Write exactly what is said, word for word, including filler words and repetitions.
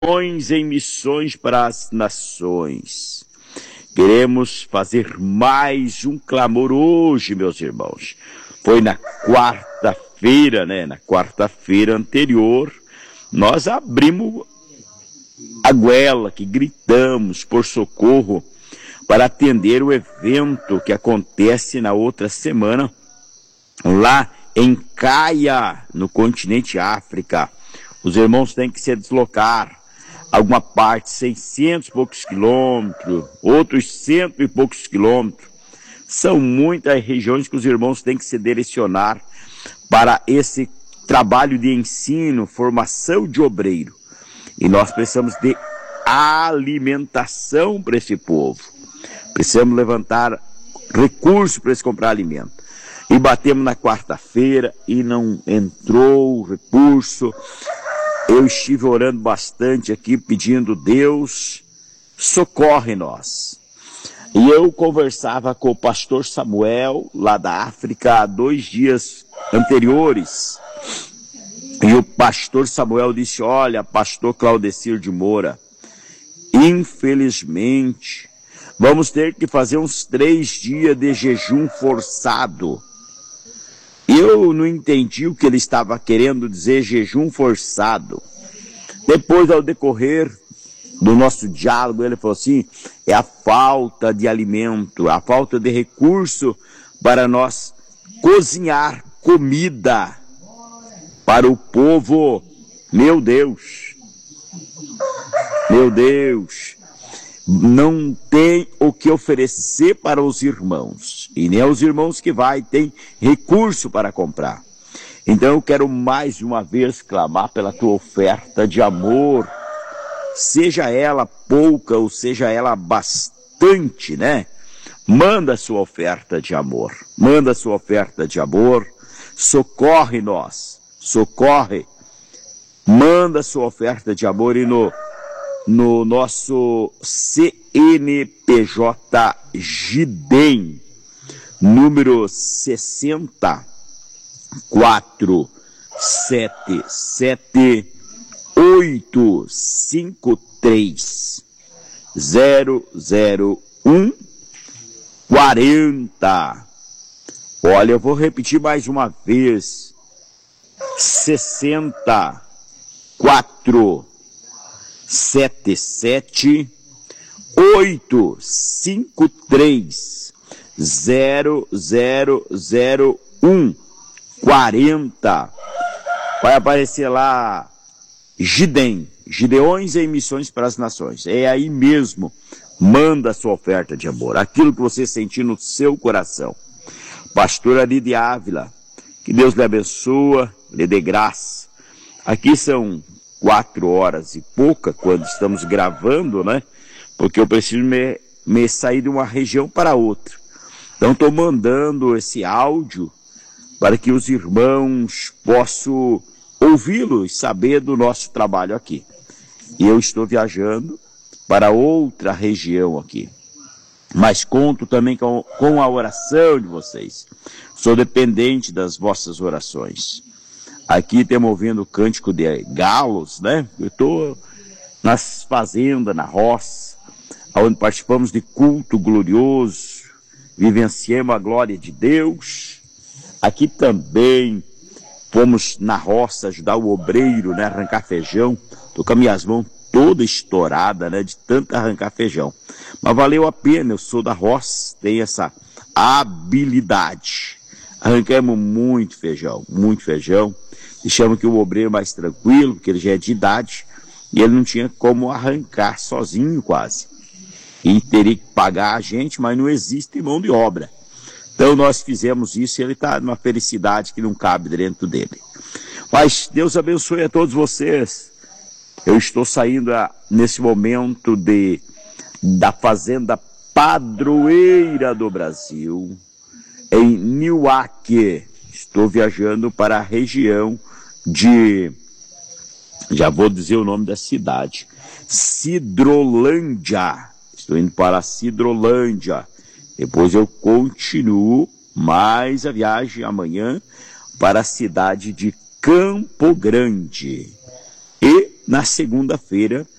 em missões para as nações. Queremos fazer mais um clamor hoje, meus irmãos. Foi na quarta-feira, né? Na quarta-feira anterior, nós abrimos a goela, que gritamos por socorro para atender o evento que acontece na outra semana, lá em Caia, no continente África. Os irmãos têm que se deslocar alguma parte, seiscentos e poucos quilômetros, outros cento e poucos quilômetros. São muitas regiões que os irmãos têm que se direcionar para esse trabalho de ensino, formação de obreiro. E nós precisamos de alimentação para esse povo. Precisamos levantar recursos para eles comprar alimento. E batemos na quarta-feira e não entrou recurso. Eu estive orando bastante aqui, pedindo, Deus, socorre nós. E eu conversava com o pastor Samuel, lá da África, há dois dias anteriores. E o pastor Samuel disse, olha, pastor Claudecir de Moura, infelizmente, vamos ter que fazer uns três dias de jejum forçado. Eu não entendi o que ele estava querendo dizer, jejum forçado. Depois, ao decorrer do nosso diálogo, ele falou assim, é a falta de alimento, a falta de recurso para nós cozinhar comida para o povo. Meu Deus, meu Deus, não tem o que oferecer para os irmãos, e nem aos irmãos que vai, tem recurso para comprar. Então eu quero mais uma vez clamar pela tua oferta de amor, seja ela pouca ou seja ela bastante, né? Manda a sua oferta de amor, manda a sua oferta de amor, socorre nós, socorre, manda a sua oferta de amor e no no nosso C N P J Gidem, número sessenta, quatro sete sete oito cinco três zero zero um quarenta. Olha, eu vou repetir mais uma vez, sessenta, quatro sete sete oito cinco três zero zero zero um quarenta. Vai aparecer lá Gidem, Gideões em Missões para as Nações. É aí mesmo, manda a sua oferta de amor, aquilo que você sentir no seu coração. Pastora Lídia Ávila, que Deus lhe abençoe, lhe dê graça. Aqui são quatro horas e pouca, quando estamos gravando, né? Porque eu preciso me, me sair de uma região para outra. Então estou mandando esse áudio para que os irmãos possam ouvi-lo e saber do nosso trabalho aqui. E eu estou viajando para outra região aqui. Mas conto também com, com a oração de vocês. Sou dependente das vossas orações. Aqui estamos ouvindo o cântico de galos, né? Eu estou nas fazendas, na roça, onde participamos de culto glorioso, vivenciamos a glória de Deus. Aqui também fomos na roça ajudar o obreiro, né? Arrancar feijão. Estou com as minhas mãos toda estourada, né? De tanto arrancar feijão. Mas valeu a pena, eu sou da roça, tenho essa habilidade. Arrancamos muito feijão, muito feijão. Deixamos que o obreiro mais tranquilo, porque ele já é de idade, e ele não tinha como arrancar sozinho quase. E teria que pagar a gente, mas não existe mão de obra. Então nós fizemos isso e ele está numa felicidade que não cabe dentro dele. Mas Deus abençoe a todos vocês. Eu estou saindo a, nesse momento de, da fazenda padroeira do Brasil, em Niuaque. Estou viajando para a região de, já vou dizer o nome da cidade, Sidrolândia. Estou indo para a Sidrolândia. Depois eu continuo mais a viagem amanhã para a cidade de Campo Grande. E na segunda-feira